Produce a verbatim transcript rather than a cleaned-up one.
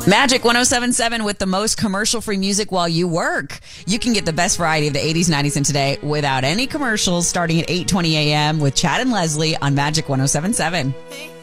Magic one oh seven point seven with the most commercial-free music while you work. You can get the best variety of the eighties, nineties, and today without any commercials starting at eight twenty a.m. with Chad and Leslie on Magic one oh seven point seven.